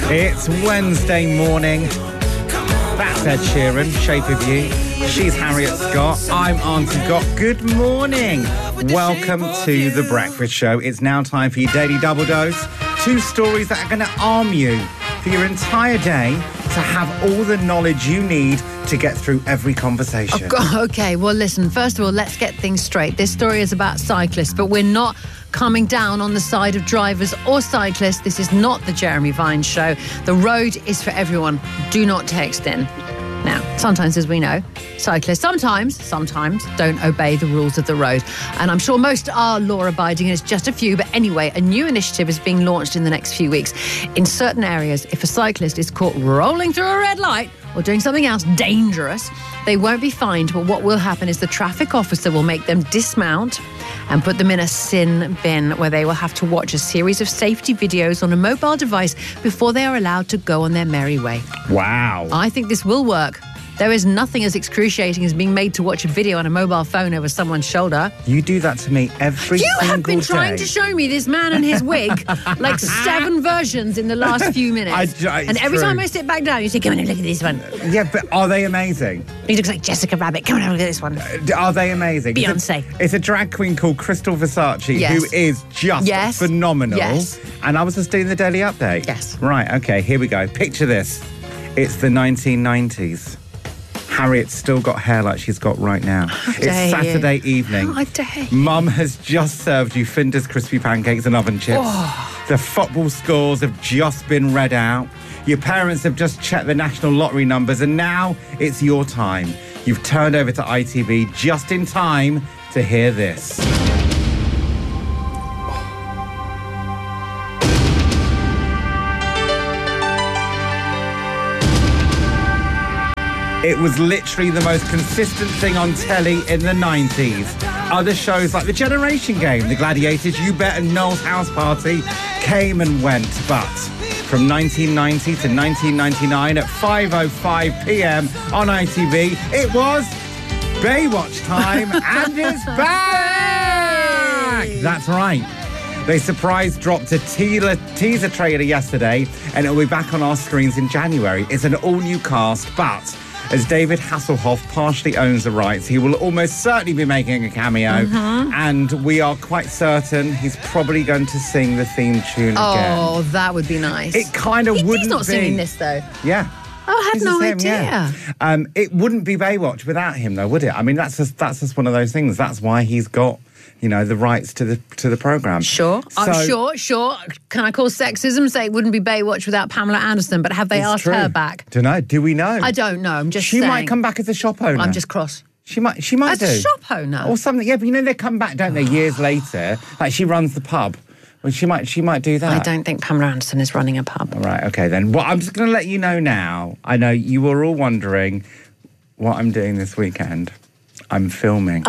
It's Wednesday morning. That's Ed Sheeran, Shape of You. She's Harriet Scott. I'm Auntie Gott. Good morning. Welcome to The Breakfast Show. It's now time for your daily double dose. 2 stories that are going to arm you for your entire day to have all the knowledge you need to get through every conversation. Oh, God. Okay, well, listen, first of all, let's get things straight. This story is about cyclists, but we're not coming down on the side of drivers or cyclists. This is not the Jeremy Vine Show. The road is for everyone. Do not text in. Now, sometimes, as we know, cyclists sometimes don't obey the rules of the road. And I'm sure most are law-abiding, and it's just a few. But anyway, a new initiative is being launched in the next few weeks. In certain areas, if a cyclist is caught rolling through a red light or doing something else dangerous, they won't be fined. But what will happen is the traffic officer will make them dismount and put them in a sin bin where they will have to watch a series of safety videos on a mobile device before they are allowed to go on their merry way. Wow. I think this will work. There is nothing as excruciating as being made to watch a video on a mobile phone over someone's shoulder. You do that to me every single day. You have been trying to show me this man and his wig like 7 versions in the last few minutes. And every time I sit back down, you say, come on and look at this one. Yeah, but are they amazing? He looks like Jessica Rabbit. Come on and look at this one. Are they amazing? Beyonce. It's a drag queen called Crystal Versace, Yes. who is just phenomenal. Yes. And I was just doing the daily update. Yes. Right, okay, here we go. Picture this. It's the 1990s. Harriet's still got hair like she's got right now. It's Saturday evening. How dare you. Mum has just served you Finder's crispy pancakes and oven chips. Oh. The football scores have just been read out. Your parents have just checked the national lottery numbers, and now it's your time. You've turned over to ITV just in time to hear this. It was literally the most consistent thing on telly in the 90s. Other shows like The Generation Game, The Gladiators, You Bet and Noel's House Party came and went. But from 1990 to 1999 at 5:05 p.m. on ITV, it was Baywatch time, and it's back! That's right. They surprise dropped a teaser trailer yesterday, and it'll be back on our screens in January. It's an all-new cast, but as David Hasselhoff partially owns the rights, he will almost certainly be making a cameo, and we are quite certain he's probably going to sing the theme tune again. Oh, that would be nice. It kind of wouldn't be. He's not singing this, though. Yeah. Oh, I had no idea. Yeah. It wouldn't be Baywatch without him, though, would it? I mean, that's just one of those things. That's why he's got, you know, the rights to the programme. Sure. Sure. Can I call sexism? Say it wouldn't be Baywatch without Pamela Anderson, but have they asked her back? Don't know. Do we know? I don't know. I'm just saying. She might come back as a shop owner. I'm just cross. She might as do. As a shop owner? Or something. Yeah, but you know, they come back, don't they, years later? Like, she runs the pub. Well, she might do that. I don't think Pamela Anderson is running a pub. All right, okay then. Well, I'm just going to let you know now. I know you were all wondering what I'm doing this weekend. I'm filming.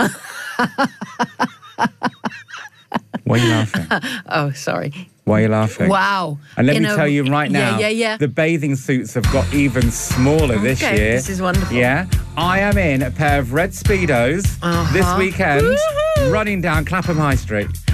Why are you laughing? Oh, sorry. Why are you laughing? Wow. And let me tell you right now, the bathing suits have got even smaller this year. This is wonderful. Yeah. I am in a pair of red Speedos this weekend, running down Clapham High Street.